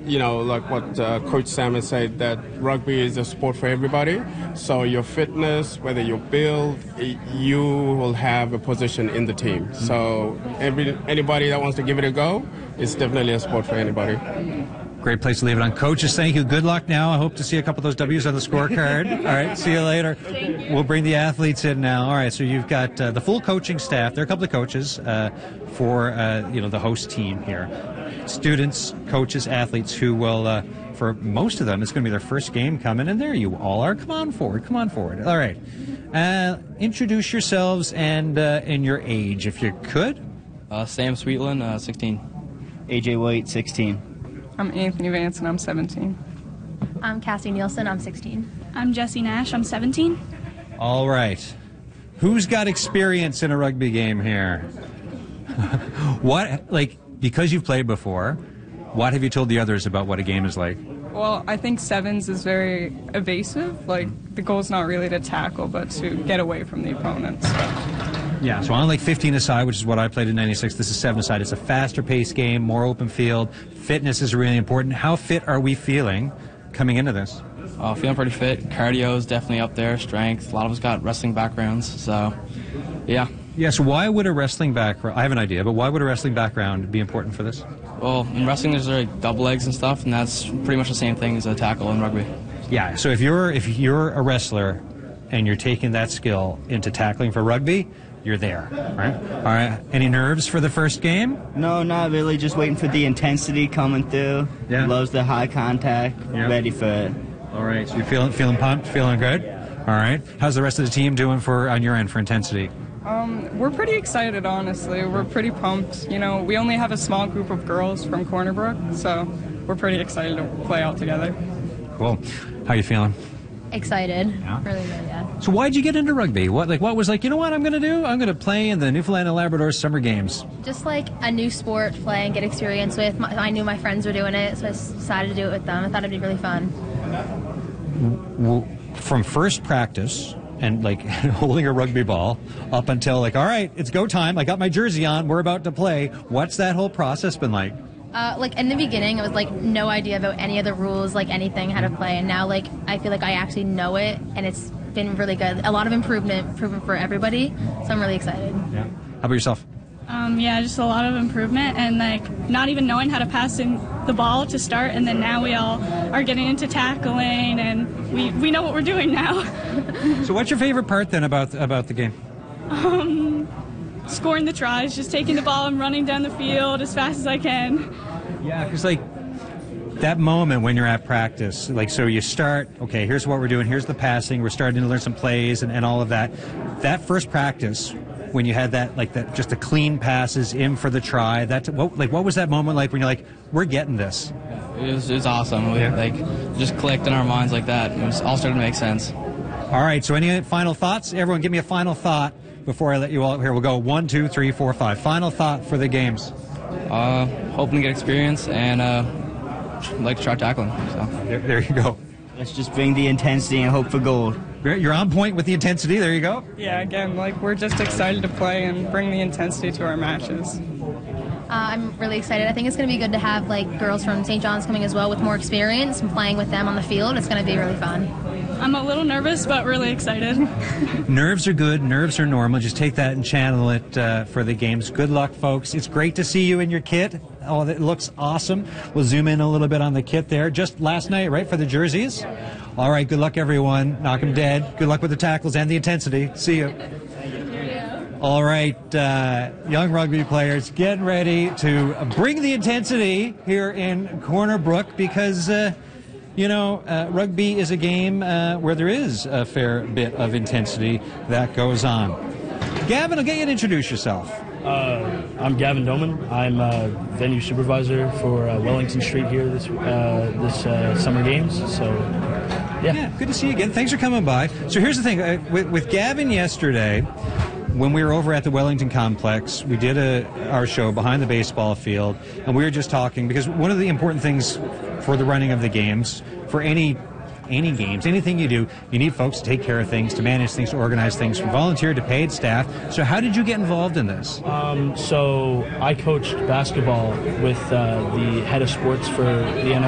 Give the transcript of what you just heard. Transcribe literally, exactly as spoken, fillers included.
you know, like what uh, Coach Sam has said, that rugby is a sport for everybody. So your fitness, whether you build, you will have a position in the team. So every anybody that wants to give it a go, it's definitely a sport for anybody. Great place to leave it on. Coaches, thank you. Good luck now. I hope to see a couple of those W's on the scorecard. All right, see you later. You. We'll bring the athletes in now. All right, so you've got uh, the full coaching staff. There are a couple of coaches uh, for uh, you know the host team here. Students, coaches, athletes who will, uh, for most of them, it's going to be their first game coming. And there you all are. Come on forward. Come on forward. All right. Uh, introduce yourselves and uh, and your age, if you could. Uh, Sam Sweetland, uh, sixteen. A J White, sixteen. I'm Anthony Vance, and I'm seventeen. I'm Cassie Nielsen, I'm sixteen. I'm Jesse Nash, I'm seventeen. All right. Who's got experience in a rugby game here? What, like, because you've played before, what have you told the others about what a game is like? Well, I think sevens is very evasive. Like, the goal is not really to tackle, but to get away from the opponent. So. Yeah, so on like fifteen aside, which is what I played in ninety-six, this is seven aside. It's a faster paced game, more open field. Fitness is really important. How fit are we feeling coming into this? Uh, feeling pretty fit. Cardio is definitely up there. Strength. A lot of us got wrestling backgrounds, so yeah. Yeah, so why would a wrestling background, I have an idea, but why would a wrestling background be important for this? Well, in wrestling there's like double legs and stuff, and that's pretty much the same thing as a tackle in rugby. Yeah, so if you're if you're a wrestler and you're taking that skill into tackling for rugby, you're there, right? All right. Any nerves for the first game? No, not really. Just waiting for the intensity coming through. Yeah. Loves the high contact. Yeah. Ready for it. All right. So you're feeling feeling pumped, feeling good. All right. How's the rest of the team doing for on your end for intensity? Um, we're pretty excited, honestly. We're pretty pumped. You know, we only have a small group of girls from Corner Brook, so we're pretty excited to play out together. Cool. How you feeling? Excited. Yeah. Really good, yeah. So why'd you get into rugby? What like what was like, you know what I'm going to do? I'm going to play in the Newfoundland and Labrador Summer Games. Just like a new sport to play and get experience with. My, I knew my friends were doing it, so I decided to do it with them. I thought it'd be really fun. From first practice and like holding a rugby ball up until like, all right, it's go time. I got my jersey on. We're about to play. What's that whole process been like? Uh, like in the beginning, it was like no idea about any of the rules, like anything, how to play. And now like I feel like I actually know it, and it's been really good. A lot of improvement, improvement for everybody. So I'm really excited. Yeah. How about yourself? Um, yeah, just a lot of improvement, and like not even knowing how to pass in the ball to start, and then now we all are getting into tackling, and we, we know what we're doing now. So what's your favorite part then about about the game? Um, scoring the tries, just taking the ball and running down the field as fast as I can. Yeah, because like that moment when you're at practice, like so you start, okay, here's what we're doing, here's the passing, we're starting to learn some plays and, and all of that. That first practice, when you had that, like that, just the clean passes in for the try, that what, like what was that moment like when you're like, we're getting this? It was, it was awesome. We, Yeah. like just clicked in our minds like that. It was all started to make sense. All right, so any final thoughts? Everyone give me a final thought before I let you all, here we'll go, one, two, three, four, five. Final thought for the games. Uh, hoping to get experience and uh, like to try tackling. So There, there you go. Let's just bring the intensity and hope for gold. You're on point with the intensity. There you go. Yeah, again, like we're just excited to play and bring the intensity to our matches. Uh, I'm really excited. I think it's going to be good to have like girls from Saint John's coming as well with more experience and playing with them on the field. It's going to be really fun. I'm a little nervous, but really excited. Nerves are good. Nerves are normal. Just take that and channel it uh, for the games. Good luck, folks. It's great to see you in your kit. Oh, it looks awesome. We'll zoom in a little bit on the kit there. Just last night, right, for the jerseys? All right, good luck, everyone. Knock 'em dead. Good luck with the tackles and the intensity. See you. All right, uh, young rugby players, get ready to bring the intensity here in Corner Brook because, uh, you know, uh, rugby is a game uh, where there is a fair bit of intensity that goes on. Gavin, I'll get you to introduce yourself. Uh, I'm Gavin Doman. I'm uh, venue supervisor for uh, Wellington Street here this uh, this uh, summer games. So, yeah. Yeah, good to see you again. Thanks for coming by. So here's the thing. Uh, with, with Gavin yesterday, when we were over at the Wellington Complex, we did a, our show behind the baseball field, and we were just talking, because one of the important things for the running of the games, for any any games, anything you do, you need folks to take care of things, to manage things, to organize things, from volunteer to paid staff. So how did you get involved in this? Um, so I coached basketball with uh, the head of sports for the N F L.